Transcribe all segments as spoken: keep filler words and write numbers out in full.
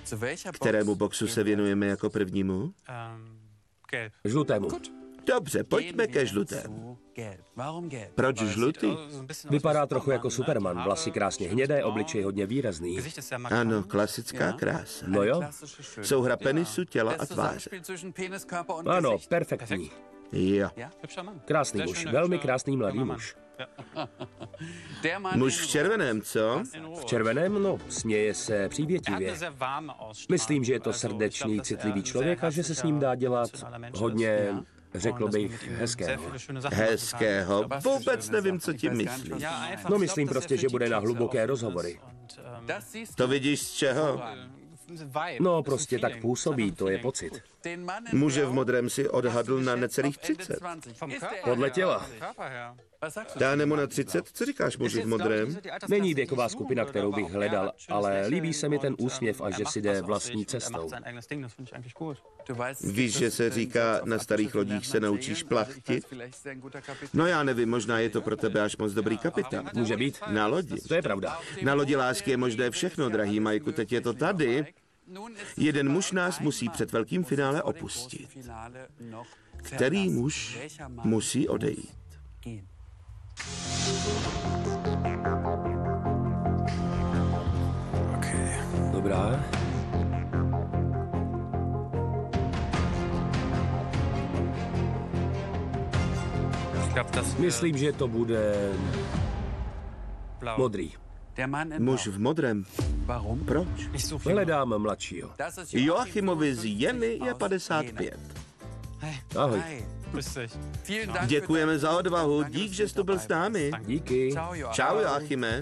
Kterému boxu se věnujeme jako prvnímu? Žlutému. Dobře, pojďme ke žlutému. Proč žlutý? Vypadá trochu jako Superman, vlasy krásně hnědé, obličej hodně výrazný. Ano, klasická krása. No jo. Souhra penisu, těla a tváře. Ano, perfektní. Jo. Krásný muž, velmi krásný mladý muž. Muž v červeném, co? V červeném, no, směje se přívětivě. Myslím, že je to srdečný, citlivý člověk a že se s ním dá dělat hodně, řekl bych, hezkého. Hezkého? Vůbec nevím, co tím myslíš. No, myslím prostě, že bude na hluboké rozhovory. To vidíš z čeho? No, prostě tak působí, to je pocit. Muže v modrém si odhadl na necelých třicet. Podle těla. Dáme mu na třicet? Co říkáš muži v modrém? Není věková skupina, kterou bych hledal, ale líbí se mi ten úsměv a že si jde vlastní cestou. Víš, že se říká, na starých lodích se naučíš plachtit? No já nevím, možná je to pro tebe až moc dobrý kapitán. Může být? Na lodi. To je pravda. Na lodi lásky je možné všechno, drahý Majku, teď je to tady. Jeden muž nás musí před velkým finále opustit. Který muž musí odejít? Dobrá. Myslím, že to bude modrý. Muž v modrém. Proč? Hledám mladšího. Joachimovi z Jeny je padesát pět. Ahoj. Děkujeme za odvahu, dík, že jsi tu byl s námi. Díky. Čau, Joachime.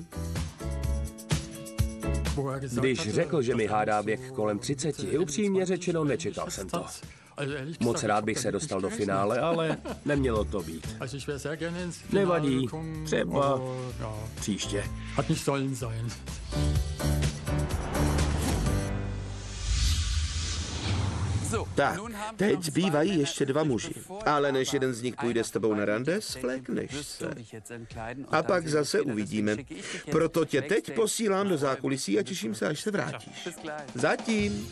Když řekl, že mi hádá věk kolem třiceti, upřímně řečeno, nečekal jsem to. Moc rád bych se dostal do finále, ale nemělo to být. Nevadí, třeba příště. Tak, teď zbývají ještě dva muži. Ale než jeden z nich půjde s tebou na rande, svlékneš se. A pak zase uvidíme. Proto tě teď posílám do zákulisí a těším se, až se vrátíš. Zatím.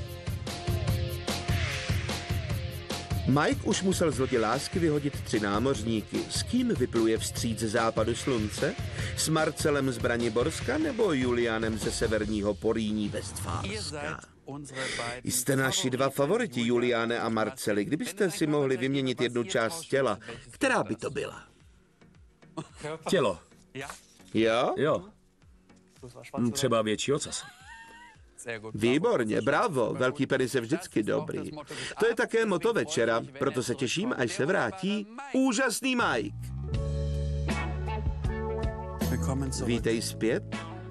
Mike už musel z lodi lásky vyhodit tři námořníky. S kým vypluje vstříc ze západu slunce? S Marcelem z Braniborska nebo Julianem ze severního Porýní Vestfálska? Jste naši dva favoriti, Juliane a Marceli. Kdybyste si mohli vyměnit jednu část těla, která by to byla? Tělo. Jo? Jo. Třeba větší ocas. Výborně, bravo, velký penis je vždycky dobrý. To je také moto večera, proto se těším, až se vrátí úžasný Mike. Vítej zpět.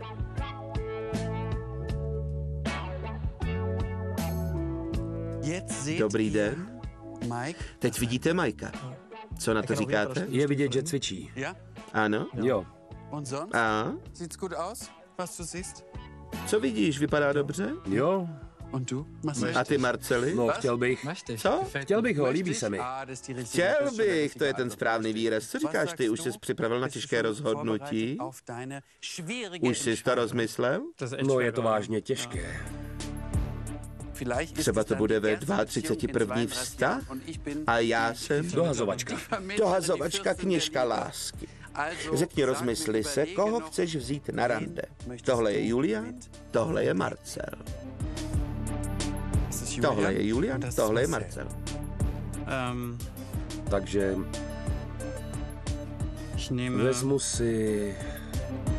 Dobrý den. Teď vidíte Majka. Co na to říkáte? Je vidět, že cvičí. Ano? Jo. A? Co vidíš, vypadá dobře? Jo. A ty, Marceli? No, chtěl bych. Co? Chtěl bych ho, líbí se mi. Chtěl bych, to je ten správný výraz. Co říkáš ty, už jsi připravil na těžké rozhodnutí? Už jsi to rozmyslel? No, je to vážně těžké. Třeba to bude ve třiceti druhém první vztah a já jsem... Dohazovačka. Dohazovačka, kněžka lásky. Řekni, rozmysli se, koho chceš vzít na rande. Tohle je Julian, tohle je Marcel. Tohle je Julian, tohle je Marcel. Um, Takže vezmu si